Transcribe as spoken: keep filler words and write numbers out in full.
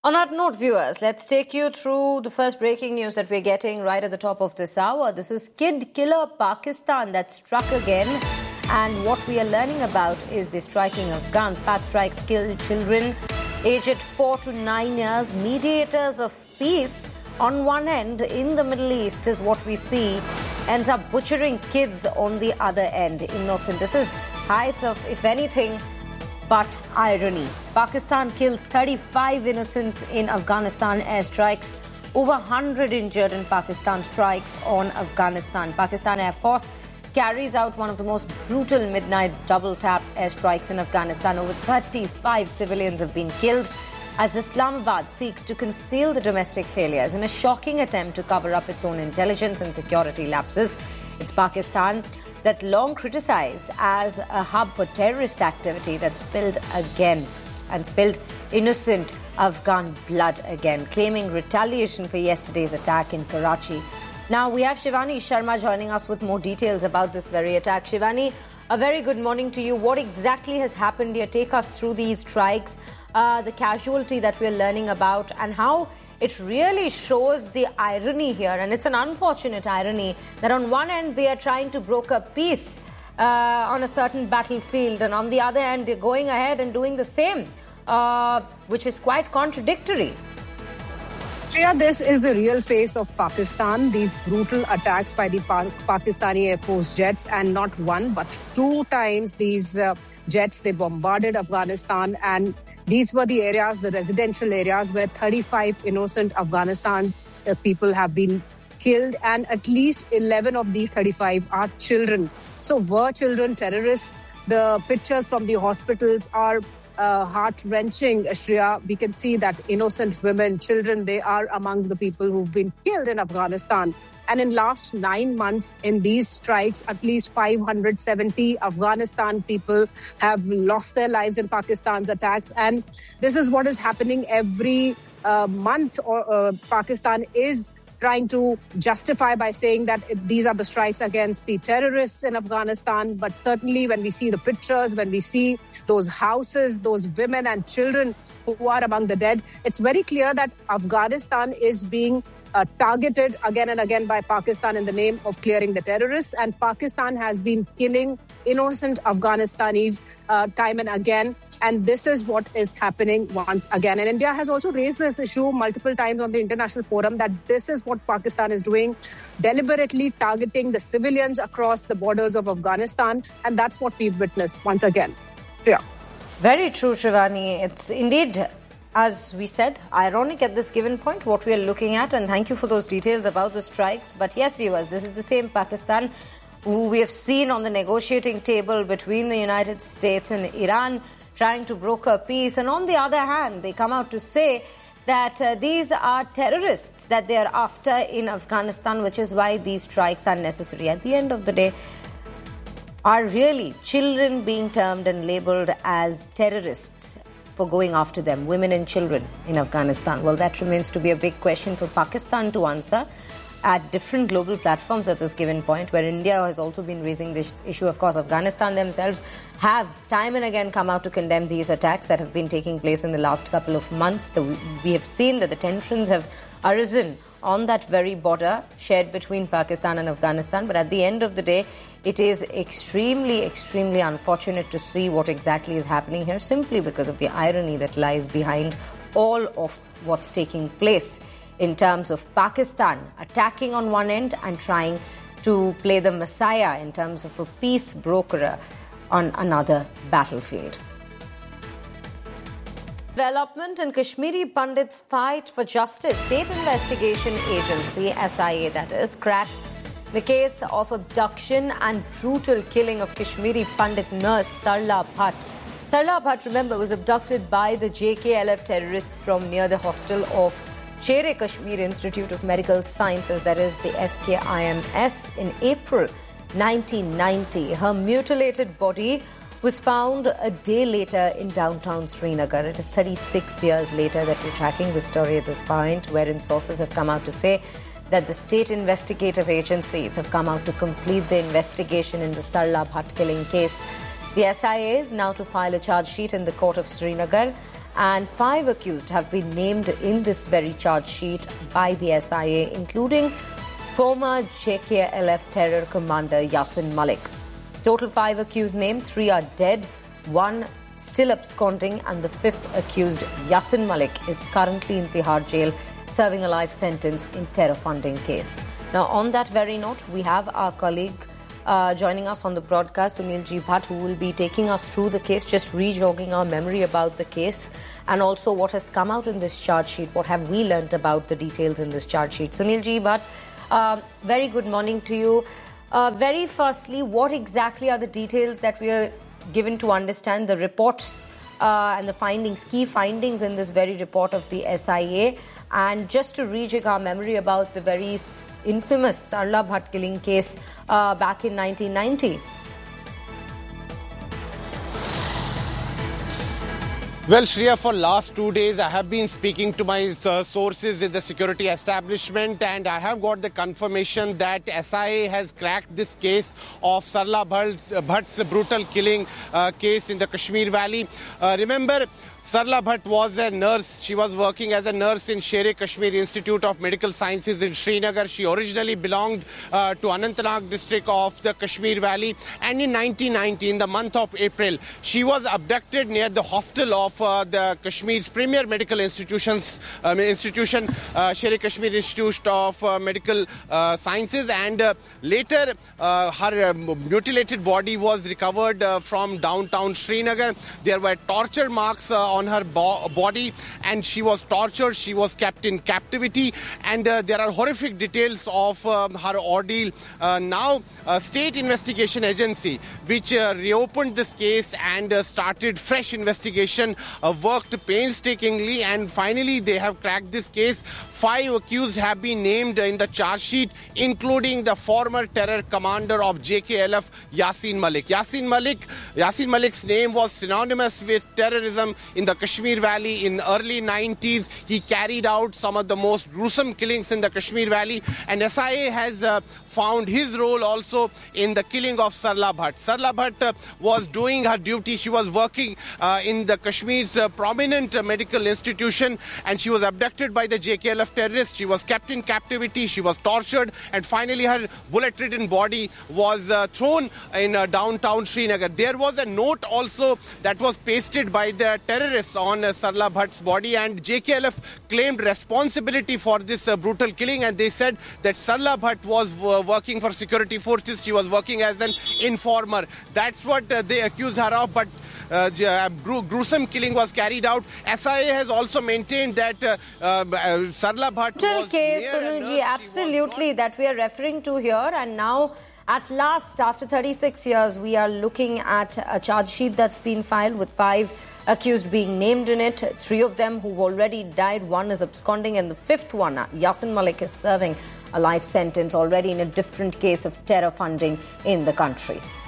On that note, viewers, let's take you through the first breaking news that we're getting right at the top of this hour. This is Kid Killer Pakistan that struck again. And what we are learning about is the striking of guns. Path strikes kill children aged four to nine years. Mediators of peace on one end in the Middle East is what we see. Ends up butchering kids on the other end. Innocent. This is heights of, if anything, but irony. Pakistan kills thirty-five innocents in Afghanistan airstrikes. Over one hundred injured in Pakistan strikes on Afghanistan. Pakistan Air Force carries out one of the most brutal midnight double-tap airstrikes in Afghanistan. Over thirty-five civilians have been killed as Islamabad seeks to conceal the domestic failures in a shocking attempt to cover up its own intelligence and security lapses. It's Pakistan that long criticised as a hub for terrorist activity that spilled again and spilled innocent Afghan blood again, claiming retaliation for yesterday's attack in Karachi. Now, we have Shivani Sharma joining us with more details about this very attack. Shivani, a very good morning to you. What exactly has happened here? Take us through these strikes, uh, the casualty that we're learning about, and how it really shows the irony here. And it's an unfortunate irony that on one end they are trying to broker peace uh, on a certain battlefield, and on the other end they're going ahead and doing the same, uh, which is quite contradictory. Shreya, this is the real face of Pakistan, these brutal attacks by the pa- Pakistani Air Force jets, and not one but two times these uh, jets, they bombarded Afghanistan, and these were the areas, the residential areas where thirty-five innocent Afghanistan uh, people have been killed, and at least eleven of these thirty-five are children. So were children terrorists? The pictures from the hospitals are uh, heart-wrenching, Shreya. We can see that innocent women, children, they are among the people who've been killed in Afghanistan. And in last nine months, in these strikes, at least five hundred seventy Afghanistan people have lost their lives in Pakistan's attacks. And this is what is happening every uh, month. Or uh, Pakistan is trying to justify by saying that these are the strikes against the terrorists in Afghanistan. But certainly when we see the pictures, when we see those houses, those women and children who are among the dead, it's very clear that Afghanistan is being Uh, targeted again and again by Pakistan in the name of clearing the terrorists. And Pakistan has been killing innocent Afghanistanis uh, time and again. And this is what is happening once again. And India has also raised this issue multiple times on the international forum that this is what Pakistan is doing, deliberately targeting the civilians across the borders of Afghanistan. And that's what we've witnessed once again. Yeah. Very true, Shivani. It's indeed, as we said, ironic at this given point, what we are looking at. And thank you for those details about the strikes. But yes, viewers, this is the same Pakistan who we have seen on the negotiating table between the United States and Iran, trying to broker peace. And on the other hand, they come out to say that uh, these are terrorists that they are after in Afghanistan, which is why these strikes are necessary. At the end of the day, are really children being termed and labelled as terrorists for going after them, women and children in Afghanistan? Well, that remains to be a big question for Pakistan to answer at different global platforms at this given point, where India has also been raising this issue. Of course, Afghanistan themselves have time and again come out to condemn these attacks that have been taking place in the last couple of months. The, we have seen that the tensions have arisen on that very border shared between Pakistan and Afghanistan. But at the end of the day, it is extremely, extremely unfortunate to see what exactly is happening here, simply because of the irony that lies behind all of what's taking place in terms of Pakistan attacking on one end and trying to play the messiah in terms of a peace brokerer on another battlefield. Development in Kashmiri Pandits fight for justice. State Investigation Agency, S I A that is, cracks the case of abduction and brutal killing of Kashmiri Pandit nurse Sarla Bhatt. Sarla Bhatt, remember, was abducted by the J K L F terrorists from near the hostel of Sher-e-Kashmir Institute of Medical Sciences, that is the S K I M S, in April nineteen ninety. Her mutilated body was found a day later in downtown Srinagar. It is thirty-six years later that we're tracking the story at this point, wherein sources have come out to say that the state investigative agencies have come out to complete the investigation in the Sarla Bhatt killing case. The S I A is now to file a charge sheet in the court of Srinagar, And five accused have been named in this very charge sheet by the S I A, including former J K L F terror commander Yasin Malik. Total five accused named, three are dead, one still absconding, and the fifth accused, Yasin Malik, is currently in Tihar jail serving a life sentence in terror funding case. Now, on that very note, we have our colleague uh, joining us on the broadcast, Sunil G. Bhatt, who will be taking us through the case, just rejogging our memory about the case and also what has come out in this charge sheet. What have we learnt about the details in this charge sheet? Sunil G. Bhatt, uh, very good morning to you. Uh, very firstly, what exactly are the details that we are given to understand, the reports uh, and the findings, key findings in this very report of the S I A? And just to rejig our memory about the very infamous Sarla Bhatt killing case uh, back in nineteen ninety. Well, Shreya, for last two days, I have been speaking to my uh, sources in the security establishment, and I have got the confirmation that S I A has cracked this case of Sarla Bhatt's brutal killing uh, case in the Kashmir Valley. Uh, remember, Sarla Bhatt was a nurse. She was working as a nurse in Sher-e-Kashmir Institute of Medical Sciences in Srinagar. She originally belonged uh, to Anantnag district of the Kashmir Valley. And in nineteen ninety, in the month of April, she was abducted near the hostel of uh, the Kashmir's premier medical institutions, um, institution, uh, Sher-e-Kashmir Institute of uh, Medical uh, Sciences. And uh, later, uh, her uh, mutilated body was recovered uh, from downtown Srinagar. There were torture marks uh, on her bo body, and she was tortured. She was kept in captivity, and uh, there are horrific details of uh, her ordeal. Uh, now, a state investigation agency which uh, reopened this case and uh, started fresh investigation, uh, worked painstakingly, and finally they have cracked this case. Five accused have been named in the charge sheet, including the former terror commander of J K L F, Yasin Malik. Yasin Malik, Yasin Malik's name was synonymous with terrorism in the Kashmir Valley in early nineties. He carried out some of the most gruesome killings in the Kashmir Valley, and S I A has uh, found his role also in the killing of Sarla Bhatt. Sarla Bhatt uh, was doing her duty. She was working uh, in the Kashmir's uh, prominent uh, medical institution, and she was abducted by the J K L F terrorists. She was kept in captivity. She was tortured, and finally her bullet-ridden body was uh, thrown in uh, downtown Srinagar. There was a note also that was pasted by the terrorists on uh, Sarla Bhatt's body, and J K L F claimed responsibility for this uh, brutal killing, and they said that Sarla Bhatt was uh, working for security forces. She was working as an informer. That's what uh, they accused her of, but uh, gru gruesome killing was carried out. S I A has also maintained that uh, uh, Sarla Bhatt was case, near Sunilji, absolutely, that we are referring to here, and now at last, after thirty-six years, we are looking at a charge sheet that's been filed with five accused being named in it. Three of them who've already died, one is absconding, and the fifth one, Yasin Malik, is serving a life sentence already in a different case of terror funding in the country.